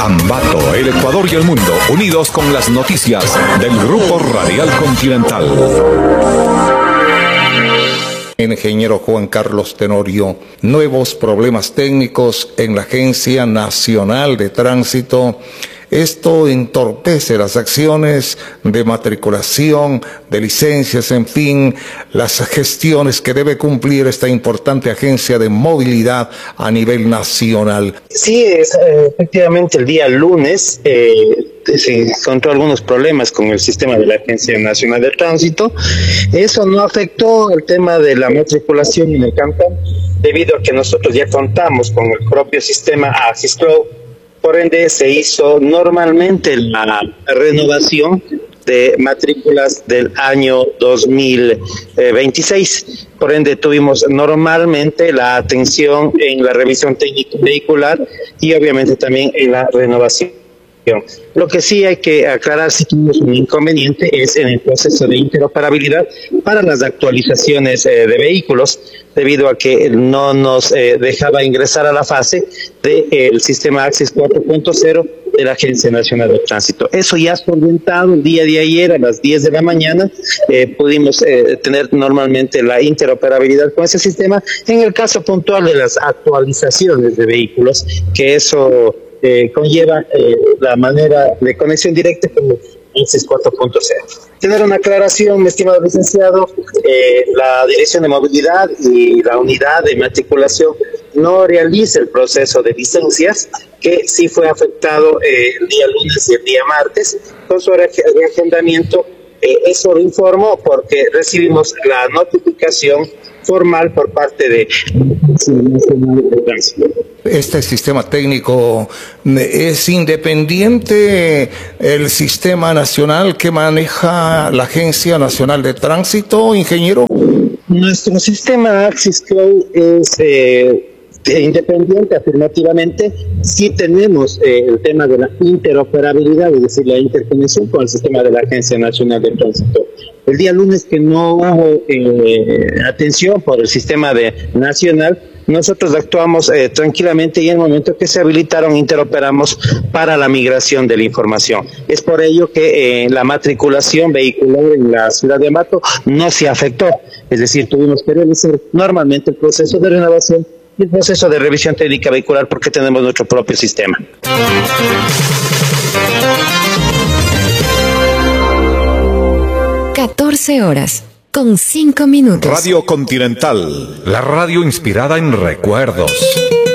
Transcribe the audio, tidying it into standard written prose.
Ambato, el Ecuador y el mundo, unidos con las noticias del Grupo Radial Continental. Ingeniero Juan Carlos Tenorio, nuevos problemas técnicos en la Agencia Nacional de Tránsito. Esto entorpece las acciones de matriculación, de licencias, en fin, las gestiones que debe cumplir esta importante agencia de movilidad a nivel nacional. Sí, efectivamente el día lunes se encontró algunos problemas con el sistema de la Agencia Nacional de Tránsito. Eso no afectó el tema de la matriculación en el cantón, debido a que nosotros ya contamos con el propio sistema Axis Cloud. Por ende, se hizo normalmente la renovación de matrículas del año 2026. Por ende, tuvimos normalmente la atención en la revisión técnica vehicular y obviamente también en la renovación. Lo que sí hay que aclarar, si tuvimos un inconveniente, es en el proceso de interoperabilidad para las actualizaciones de vehículos, debido a que no nos dejaba ingresar a la fase del sistema Axis 4.0 de la Agencia Nacional de Tránsito. Eso ya solventado el día de ayer a las 10 de la mañana, pudimos tener normalmente la interoperabilidad con ese sistema. En el caso puntual de las actualizaciones de vehículos, que eso conlleva la manera de conexión directa con el Axis 4.0. Tener una aclaración, mi estimado licenciado, la Dirección de Movilidad y la Unidad de Matriculación no realiza el proceso de licencias, que sí fue afectado el día lunes y el día martes con su reagendamiento. Eso lo informo porque recibimos la notificación formal por parte de Este sistema técnico es independiente el sistema nacional que maneja la Agencia Nacional de Tránsito, ingeniero. Nuestro sistema Axis Cloud es independiente, afirmativamente. Sí tenemos el tema de la interoperabilidad, es decir, la interconexión con el sistema de la Agencia Nacional de Tránsito. El día lunes, que no hubo atención por el sistema nacional, nosotros actuamos tranquilamente, y en el momento que se habilitaron, interoperamos para la migración de la información. Es por ello que la matriculación vehicular en la ciudad de Ambato no se afectó. Es decir, tuvimos que realizar normalmente el proceso de renovación y el proceso de revisión técnica vehicular, porque tenemos nuestro propio sistema. 14:05. Radio Continental, la radio inspirada en recuerdos.